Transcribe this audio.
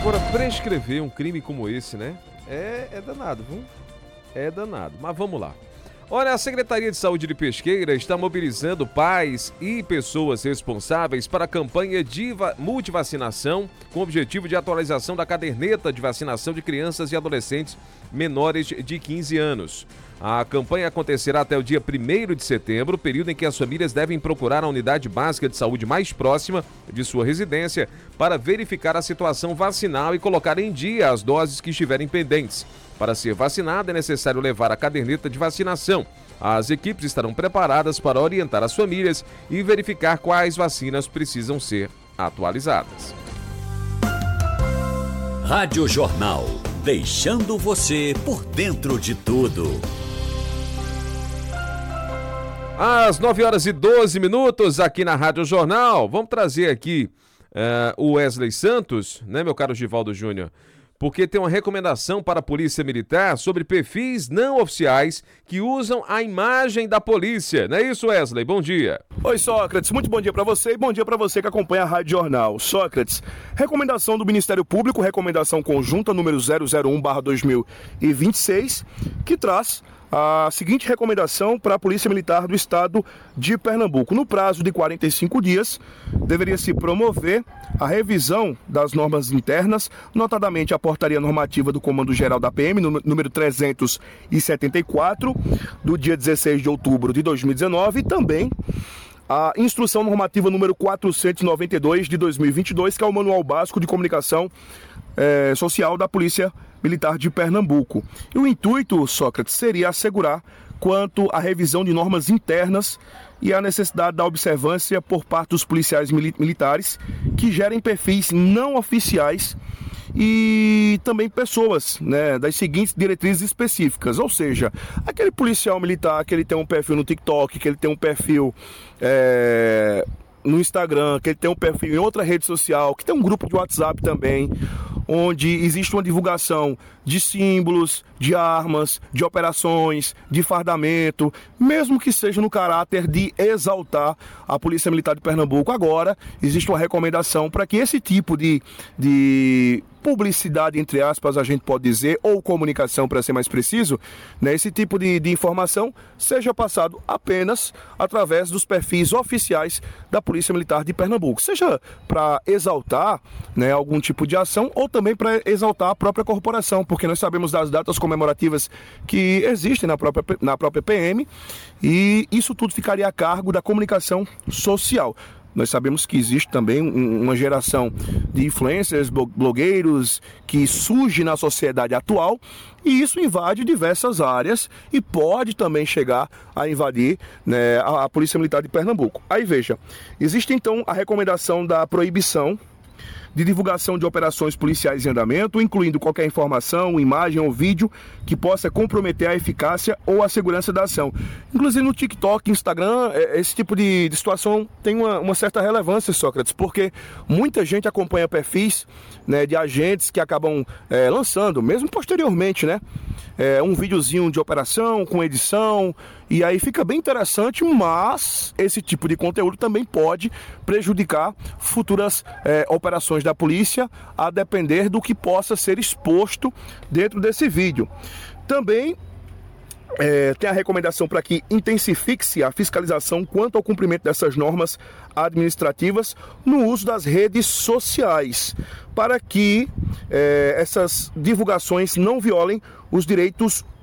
Agora, prescrever um crime como esse, né? É danado, viu? É danado. Mas vamos lá. Olha, a Secretaria de Saúde de Pesqueira está mobilizando pais e pessoas responsáveis para a campanha de multivacinação com o objetivo de atualização da caderneta de vacinação de crianças e adolescentes menores de 15 anos. A campanha acontecerá até o dia 1º de setembro, período em que as famílias devem procurar a unidade básica de saúde mais próxima de sua residência para verificar a situação vacinal e colocar em dia as doses que estiverem pendentes. Para ser vacinado, é necessário levar a caderneta de vacinação. As equipes estarão preparadas para orientar as famílias e verificar quais vacinas precisam ser atualizadas. Rádio Jornal, deixando você por dentro de tudo. Às 9h12 aqui na Rádio Jornal, vamos trazer aqui o Wesley Santos, né, meu caro Givaldo Júnior? Porque tem uma recomendação para a Polícia Militar sobre perfis não oficiais que usam a imagem da polícia. Não é isso, Wesley? Bom dia. Oi, Sócrates. Muito bom dia para você e bom dia para você que acompanha a Rádio Jornal. Sócrates, recomendação do Ministério Público, recomendação conjunta número 001/2026, que traz a seguinte recomendação para a Polícia Militar do Estado de Pernambuco. No prazo de 45 dias, deveria se promover a revisão das normas internas, notadamente a portaria normativa do Comando Geral da PM, número 374, do dia 16 de outubro de 2019, e também a Instrução Normativa número 492 de 2022, que é o Manual Básico de Comunicação Social da Polícia Militar de Pernambuco. E o intuito, Sócrates, seria assegurar quanto à revisão de normas internas e a necessidade da observância por parte dos policiais militares que gerem perfis não oficiais e também pessoas, né, das seguintes diretrizes específicas, ou seja, aquele policial militar que ele tem um perfil no TikTok, que ele tem um perfil no Instagram, que ele tem um perfil em outra rede social, que tem um grupo de WhatsApp também, onde existe uma divulgação de símbolos, de armas, de operações, de fardamento, mesmo que seja no caráter de exaltar a Polícia Militar de Pernambuco. Agora, existe uma recomendação para que esse tipo de publicidade, entre aspas, a gente pode dizer, ou comunicação, para ser mais preciso, né, esse tipo de informação seja passado apenas através dos perfis oficiais da Polícia Militar de Pernambuco, seja para exaltar, né, algum tipo de ação ou também para exaltar a própria corporação, porque nós sabemos das datas comemorativas que existem na própria PM, e isso tudo ficaria a cargo da comunicação social. Nós sabemos que existe também uma geração de influencers, blogueiros que surge na sociedade atual, e isso invade diversas áreas e pode também chegar a invadir, né, a Polícia Militar de Pernambuco. Aí veja, existe então a recomendação da proibição de divulgação de operações policiais em andamento, incluindo qualquer informação, imagem ou vídeo que possa comprometer a eficácia ou a segurança da ação. Inclusive no TikTok, Instagram, esse tipo de situação tem uma certa relevância, Sócrates, porque muita gente acompanha perfis, né, de agentes que acabam lançando, mesmo posteriormente, né, um videozinho de operação com edição, e aí fica bem interessante, mas esse tipo de conteúdo também pode prejudicar futuras operações da polícia, a depender do que possa ser exposto dentro desse vídeo. Também tem a recomendação para que intensifique-se a fiscalização quanto ao cumprimento dessas normas administrativas no uso das redes sociais, para que essas divulgações não violem os direitos